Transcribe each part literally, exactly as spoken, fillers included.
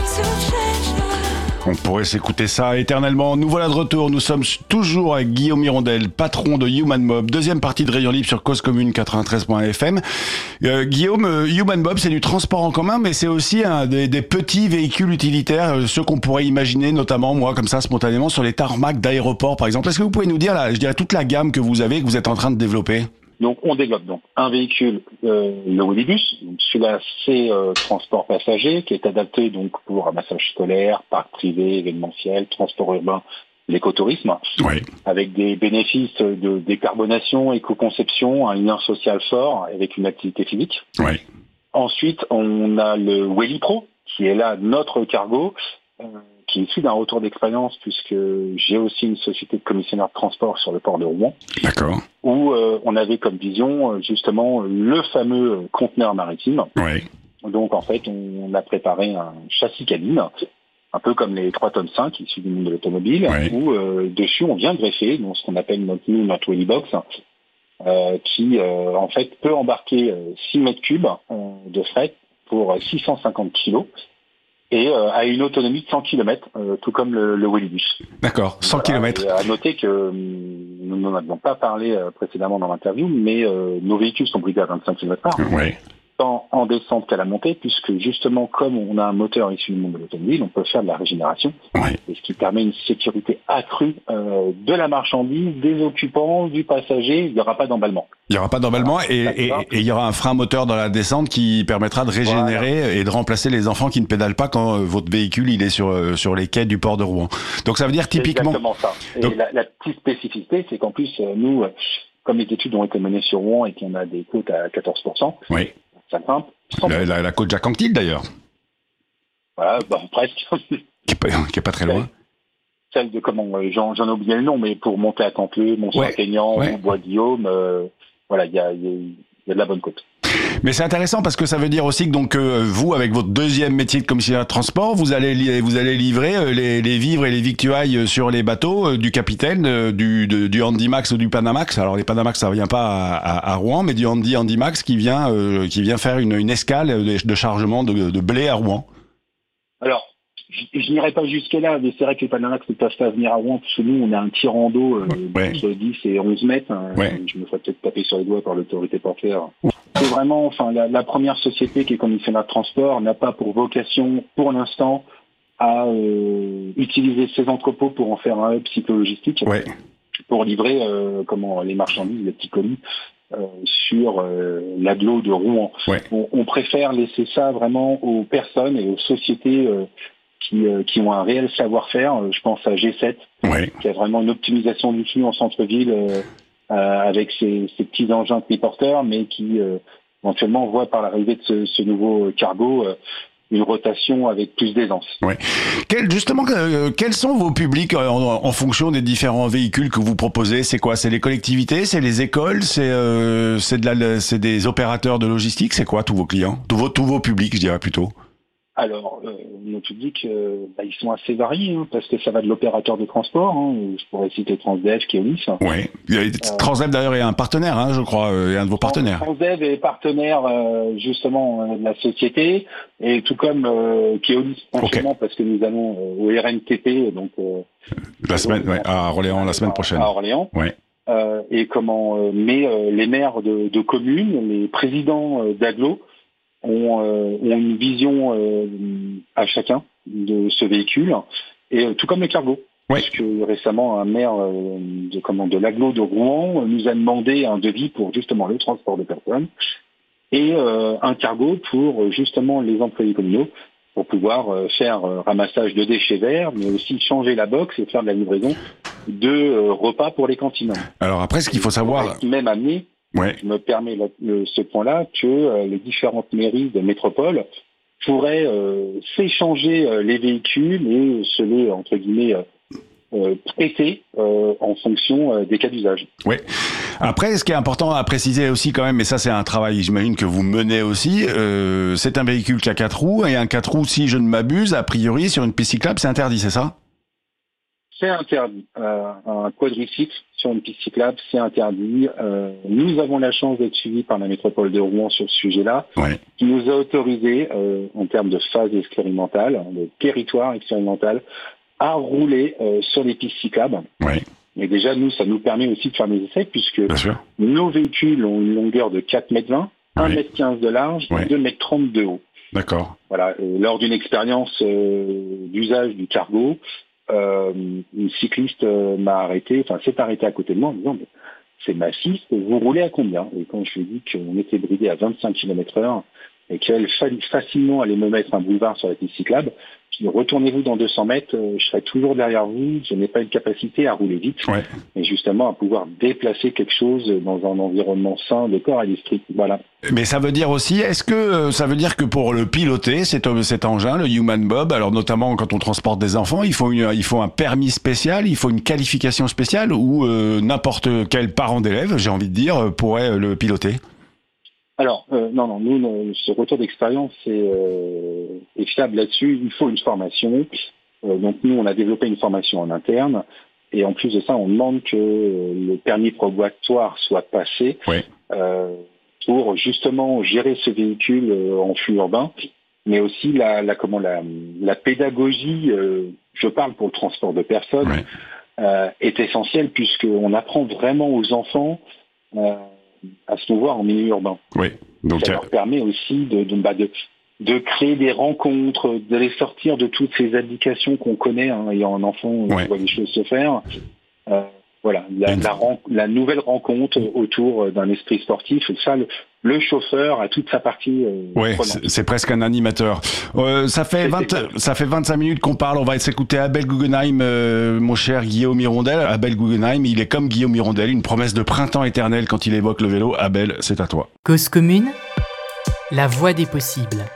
On pourrait s'écouter ça éternellement. Nous voilà de retour. Nous sommes toujours avec Guillaume Hirondelle, patron de Human Mob. Deuxième partie de Rayon Libre sur Cause Commune quatre-vingt-treize point F M. Euh, Guillaume, euh, Human Mob, c'est du transport en commun, mais c'est aussi un, des, des petits véhicules utilitaires, euh, ceux qu'on pourrait imaginer, notamment moi, comme ça, spontanément, sur les tarmacs d'aéroports, par exemple. Est-ce que vous pouvez nous dire, là, je dirais, toute la gamme que vous avez, que vous êtes en train de développer? Donc, on développe donc un véhicule, euh, le Willibus. Donc, celui-là, c'est euh, transport passager, qui est adapté donc pour ramassage scolaire, parc privé, événementiel, transport urbain, l'écotourisme, Oui. avec des bénéfices de décarbonation, éco-conception, un lien social fort avec une activité physique. Oui. Ensuite, on a le Wellipro, qui est là notre cargo, euh, qui est issu d'un retour d'expérience, puisque j'ai aussi une société de commissionnaire de transport sur le port de Rouen. D'accord. Où euh, on avait comme vision euh, justement le fameux conteneur maritime. Oui. Donc en fait, on, on a préparé un châssis cabine, un peu comme les trois tonnes cinq issus du monde de l'automobile, Oui. où euh, dessus on vient greffer donc, ce qu'on appelle notre, nous, notre Wellibox, euh, qui euh, en fait peut embarquer euh, six mètres cubes euh, de fret pour six cent cinquante kilos. Et euh, a une autonomie de cent kilomètres, euh, tout comme le, le Willibus. D'accord, cent kilomètres. Et à noter que euh, nous n'en avions pas parlé euh, précédemment dans l'interview, mais euh, nos véhicules sont bridés à vingt-cinq kilomètres heure, Oui. tant en descente qu'à la montée, puisque justement, comme on a un moteur issu du monde de l'automobile, on peut faire de la régénération, Oui. et ce qui permet une sécurité accrue euh, de la marchandise, des occupants, du passager. Il n'y aura pas d'emballement. Il n'y aura pas d'emballement et, et, et il y aura un frein moteur dans la descente qui permettra de régénérer voilà. et de remplacer les enfants qui ne pédalent pas quand euh, votre véhicule il est sur, euh, sur les quais du port de Rouen. Donc ça veut dire typiquement... C'est exactement ça. Et Donc... la, la petite spécificité, c'est qu'en plus, euh, nous, euh, comme les études ont été menées sur Rouen et qu'on a des côtes à quatorze pour cent, oui. ça grimpe. La, la, la côte Jacques Anquetil d'ailleurs. Voilà, bah, presque. Qui n'est pas, qui est pas très loin. Celle de comment, euh, j'en, j'en ai oublié le nom, mais pour monter à Canteleu, Mont-Saint-Aignan, ouais. ouais. Bois-Guillaume, euh, voilà, il y a, y, a, y a de la bonne côte. Mais c'est intéressant parce que ça veut dire aussi que donc euh, vous, avec votre deuxième métier de commissaire de transport, vous allez li- vous allez livrer euh, les, les vivres et les victuailles sur les bateaux euh, du capitaine, euh, du, de, du Handimax ou du Panamax. Alors les Panamax, ça vient pas à, à, à Rouen, mais du Handy Handimax qui vient euh, qui vient faire une, une escale de, de chargement de, de blé à Rouen. Alors, je, je n'irai pas jusque là, mais c'est vrai que les Panamax ne peuvent pas venir à Rouen, parce que nous, on a un tirant d'eau euh, ouais. entre dix et onze mètres. Hein, ouais. Je me ferais peut-être taper sur les doigts par l'autorité portuaire. C'est vraiment, enfin, la, la première société qui est commissionnaire de transport n'a pas pour vocation, pour l'instant, à euh, utiliser ces entrepôts pour en faire un hub psychologistique, ouais. pour livrer euh, comment les marchandises, les petits colis euh, sur euh, l'agglo de Rouen. Ouais. On, on préfère laisser ça vraiment aux personnes et aux sociétés euh, qui, euh, qui ont un réel savoir-faire. Je pense à G sept, ouais. qui a vraiment une optimisation du flux en centre-ville. Euh, Euh, avec ces, ces petits engins triporteurs, mais qui euh, éventuellement voient par l'arrivée de ce, ce nouveau cargo euh, une rotation avec plus d'aisance. Ouais. Quel, justement, euh, quels sont vos publics en, en fonction des différents véhicules que vous proposez? C'est quoi? C'est les collectivités? C'est les écoles? C'est euh, c'est de la, c'est des opérateurs de logistique? C'est quoi tous vos clients? Tous vos, tous vos publics, je dirais plutôt. Alors, euh, nos publics, euh, bah, ils sont assez variés, hein, parce que ça va de l'opérateur de transport. Hein, je pourrais citer Transdev, Keolis. Oui, euh, Transdev d'ailleurs est un partenaire, hein, je crois, euh, est un de vos partenaires. Transdev est partenaire euh, justement euh, de la société, et tout comme euh, Keolis, franchement, okay. parce que nous allons euh, au R N T P, donc euh, la semaine, ouais, à Orléans, la semaine prochaine. À Orléans. Ouais. Euh, et comment, euh, mais euh, les maires de, de communes, les présidents euh, d'agglo, Ont, euh, ont une vision euh, à chacun de ce véhicule, et euh, tout comme le cargo. Oui. Parce que récemment, un maire euh, de, comment, de l'agglo de Rouen nous a demandé un devis pour justement le transport de personnes et euh, un cargo pour justement les employés communaux pour pouvoir euh, faire euh, ramassage de déchets verts, mais aussi changer la box et faire de la livraison de euh, repas pour les cantines. Alors après, ce qu'il faut savoir... Même amener Ouais. Je me permets le, le, ce point-là que euh, les différentes mairies de métropole pourraient euh, s'échanger euh, les véhicules et se les, entre guillemets, euh, euh, prêter euh, en fonction euh, des cas d'usage. Oui. Après, ce qui est important à préciser aussi quand même, et ça c'est un travail, j'imagine, que vous menez aussi, euh, c'est un véhicule qui a quatre roues, et un quatre roues, si je ne m'abuse, a priori, sur une piste cyclable, c'est interdit, c'est ça? C'est interdit. Euh, un quadricycle sur une piste cyclable, c'est interdit. Euh, nous avons la chance d'être suivis par la métropole de Rouen sur ce sujet-là, ouais. qui nous a autorisé, euh, en termes de phase expérimentale, de territoire expérimental, à rouler euh, sur les pistes cyclables. Ouais. Et déjà, nous, ça nous permet aussi de faire des essais, puisque nos véhicules ont une longueur de quatre mètres vingt, un mètre quinze de large et ouais. deux mètres trente de haut. D'accord. Voilà. Et lors d'une expérience euh, d'usage du cargo, euh, une cycliste euh, m'a arrêté, enfin s'est arrêtée à côté de moi en me disant « C'est massif, vous roulez à combien ?» Et quand je lui ai dit qu'on était bridé à vingt-cinq kilomètres heure et qu'elle fallait facilement aller me mettre un boulevard sur la piste cyclable, je dis « Retournez-vous dans deux cents mètres, euh, je serai toujours derrière vous, je n'ai pas une capacité à rouler vite. Ouais. » Et justement à pouvoir déplacer quelque chose dans un environnement sain de corps et d'esprit. Voilà. Mais ça veut dire aussi, est-ce que ça veut dire que pour le piloter, cet, cet engin, le Human Mob, alors notamment quand on transporte des enfants, il faut, une, il faut un permis spécial, il faut une qualification spéciale ou euh, n'importe quel parent d'élève, j'ai envie de dire, pourrait le piloter? Alors, euh, non, non, nous, nos, ce retour d'expérience est, euh, est fiable là-dessus. Il faut une formation. Euh, donc, nous, on a développé une formation en interne. Et en plus de ça, on demande que le permis probatoire soit passé oui. euh, pour justement gérer ce véhicule euh, en flux urbain, mais aussi la, la, comment, la, la pédagogie, euh, je parle pour le transport de personnes, oui. euh, est essentielle puisqu'on apprend vraiment aux enfants euh, à se mouvoir en milieu urbain. Oui. Donc, ça leur permet aussi de, de, bah de, de créer des rencontres, de les sortir de toutes ces applications qu'on connaît, hein, ayant un enfant, on ouais. voit les choses se faire. Euh, voilà, la, la, la nouvelle rencontre autour d'un esprit sportif, ça, le, le chauffeur a toute sa partie. Euh, oui, c'est presque un animateur. Euh, ça fait vingt, ça fait vingt-cinq minutes qu'on parle. On va s'écouter Abel Guggenheim, euh, mon cher Guillaume Hirondelle. Abel Guggenheim, il est comme Guillaume Hirondelle, une promesse de printemps éternel quand il évoque le vélo. Abel, c'est à toi. Cause commune, la voie des possibles.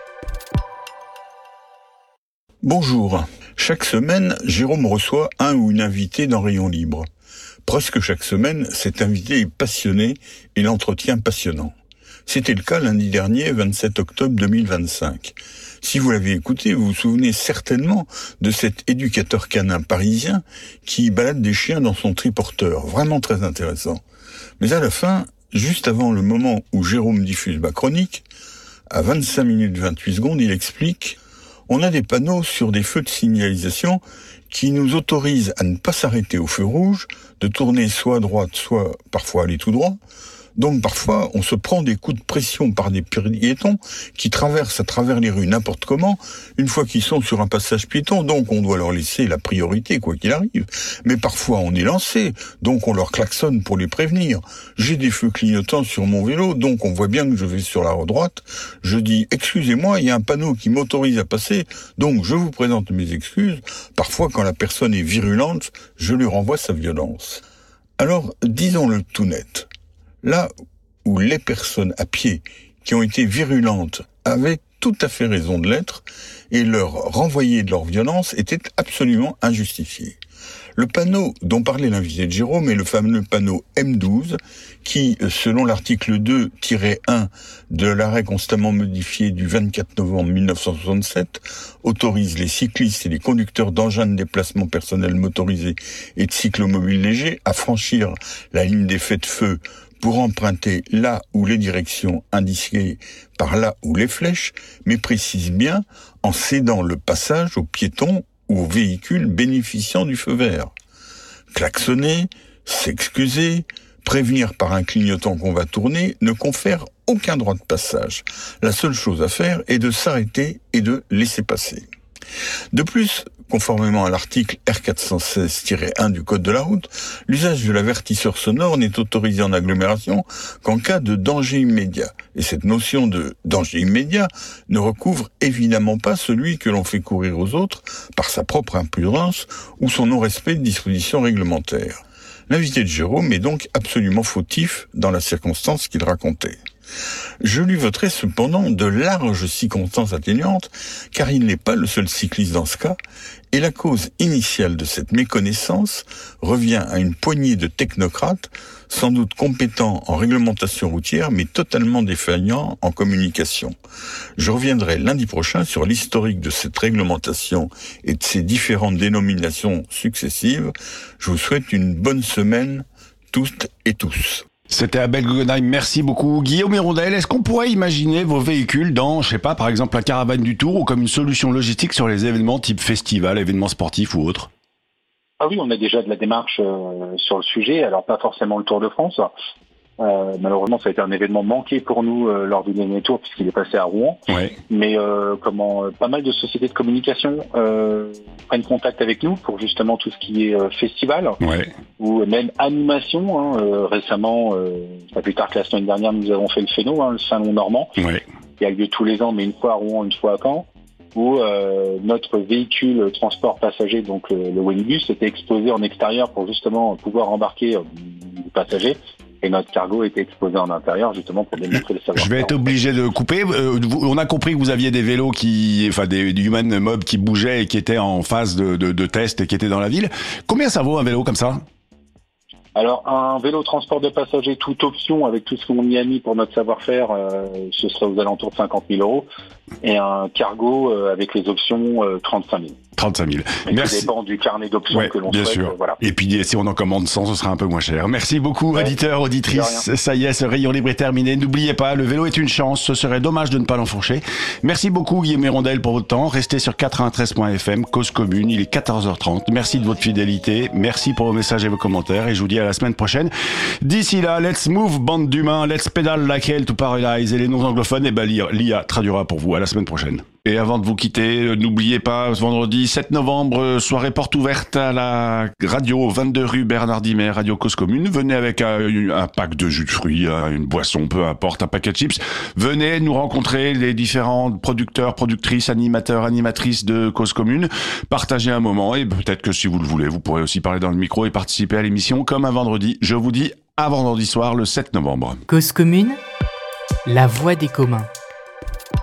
Bonjour. Chaque semaine, Jérôme reçoit un ou une invitée dans Rayon Libre. Presque chaque semaine, cet invité est passionné et l'entretien passionnant. C'était le cas lundi dernier, vingt-sept octobre deux mille vingt-cinq. Si vous l'avez écouté, vous vous souvenez certainement de cet éducateur canin parisien qui balade des chiens dans son triporteur. Vraiment très intéressant. Mais à la fin, juste avant le moment où Jérôme diffuse ma chronique, à vingt-cinq minutes vingt-huit secondes, il explique « On a des panneaux sur des feux de signalisation qui nous autorisent à ne pas s'arrêter au feu rouge, de tourner soit à droite, soit parfois aller tout droit. Donc parfois, on se prend des coups de pression par des piétons qui traversent à travers les rues n'importe comment, une fois qu'ils sont sur un passage piéton, donc on doit leur laisser la priorité, quoi qu'il arrive. Mais parfois, on est lancé, donc on leur klaxonne pour les prévenir. J'ai des feux clignotants sur mon vélo, donc on voit bien que je vais sur la droite. Je dis, excusez-moi, il y a un panneau qui m'autorise à passer, donc je vous présente mes excuses. Parfois, quand la personne est virulente, je lui renvoie sa violence. Alors, disons-le tout net. Là où les personnes à pied qui ont été virulentes avaient tout à fait raison de l'être et leur renvoyer de leur violence était absolument injustifié. Le panneau dont parlait l'invité de Jérôme est le fameux panneau M douze qui, selon l'article deux tiret un de l'arrêt constamment modifié du vingt-quatre novembre mille neuf cent soixante-sept, autorise les cyclistes et les conducteurs d'engins de déplacement personnel motorisés et de cyclomobiles légers à franchir la ligne des feux de feu pour emprunter là où les directions indiquées par là où les flèches, mais précise bien en cédant le passage aux piétons ou aux véhicules bénéficiant du feu vert. Klaxonner, s'excuser, prévenir par un clignotant qu'on va tourner ne confère aucun droit de passage. La seule chose à faire est de s'arrêter et de laisser passer. De plus, conformément à l'article R quatre cent seize tiret un du Code de la route, l'usage de l'avertisseur sonore n'est autorisé en agglomération qu'en cas de danger immédiat. Et cette notion de danger immédiat ne recouvre évidemment pas celui que l'on fait courir aux autres par sa propre imprudence ou son non-respect de dispositions réglementaires. L'invité de Jérôme est donc absolument fautif dans la circonstance qu'il racontait. Je lui voterai cependant de larges circonstances atténuantes, car il n'est pas le seul cycliste dans ce cas, et la cause initiale de cette méconnaissance revient à une poignée de technocrates, sans doute compétents en réglementation routière, mais totalement défaillants en communication. Je reviendrai lundi prochain sur l'historique de cette réglementation et de ses différentes dénominations successives. Je vous souhaite une bonne semaine, toutes et tous. C'était Abel Guggenheim, merci beaucoup. Guillaume Hirondelle, est-ce qu'on pourrait imaginer vos véhicules dans, je sais pas, par exemple la caravane du Tour ou comme une solution logistique sur les événements type festival, événements sportifs ou autres ? Ah oui, on a déjà de la démarche euh, sur le sujet, alors pas forcément le Tour de France. Euh, malheureusement, ça a été un événement manqué pour nous euh, lors du dernier tour puisqu'il est passé à Rouen. Ouais. Mais euh, comment euh, pas mal de sociétés de communication euh, prennent contact avec nous pour justement tout ce qui est euh, festival Ouais. ou même animation. Hein, euh, récemment, euh, pas plus tard que la semaine dernière, nous avons fait le Féno, hein, le salon normand, Ouais. qui a lieu tous les ans, mais une fois à Rouen, une fois à Caen, où euh, notre véhicule transport passager, donc le, le Winbus, était exposé en extérieur pour justement pouvoir embarquer euh, des passagers. Et notre cargo était exposé en intérieur justement pour démontrer le savoir-faire. Je vais être obligé de couper. Euh, vous- on a compris que vous aviez des vélos qui, enfin des, des Human Mob qui bougeaient et qui étaient en phase de, de, de test et qui étaient dans la ville. Combien ça vaut un vélo comme ça ? Alors, un vélo transport de passagers, toute option, avec tout ce qu'on y a mis pour notre savoir-faire, euh, ce serait aux alentours de cinquante mille euros. Et un cargo, euh, avec les options, euh, trente-cinq mille. trente-cinq mille. Mais Merci. ça dépend du carnet d'options Ouais, que l'on bien souhaite. sûr. euh, Voilà. Et puis si on en commande cent, ce sera un peu moins cher. Merci beaucoup, Ouais, auditeurs, auditrices. Ça y est, ce rayon libre est terminé. N'oubliez pas, le vélo est une chance. Ce serait dommage de ne pas l'enfourcher. Merci beaucoup, Guillaume Hirondelle, pour votre temps. Restez sur quatre-vingt-treize point f m, Cause Commune. Il est quatorze heures trente. Merci de votre fidélité. Merci pour vos messages et vos commentaires. Et je vous dis à la semaine prochaine. D'ici là, let's move, bande d'humains. Let's pedal like hell to paradise. Et les non-anglophones, eh ben, l'I A traduira pour vous. À la semaine prochaine. Et avant de vous quitter, euh, n'oubliez pas, ce vendredi sept novembre, euh, soirée porte ouverte à la radio vingt-deux rue Bernard Dimet, Radio Cause Commune. Venez avec un, un pack de jus de fruits, euh, une boisson, peu importe, un paquet de chips. Venez nous rencontrer, les différents producteurs, productrices, animateurs, animatrices de Cause Commune. Partagez un moment et peut-être que si vous le voulez, vous pourrez aussi parler dans le micro et participer à l'émission comme un vendredi. Je vous dis à vendredi soir, le sept novembre. Cause commune, la voix des communs.